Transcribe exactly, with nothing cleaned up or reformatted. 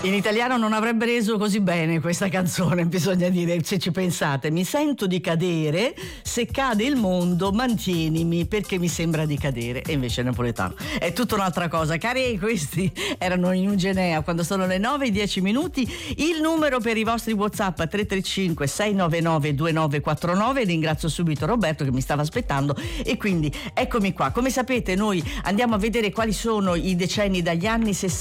In italiano non avrebbe reso così bene questa canzone, bisogna dire, se ci pensate. Mi sento di cadere, se cade il mondo mantienimi perché mi sembra di cadere. E invece è napoletano, è tutta un'altra cosa. Cari, questi erano in Ugenea quando sono le nove e dieci minuti. Il numero per i vostri WhatsApp tre tre cinque sei nove nove due nove quattro nove. Ringrazio subito Roberto che mi stava aspettando e quindi eccomi qua. Come sapete noi andiamo a vedere quali sono i decenni dagli anni sessanta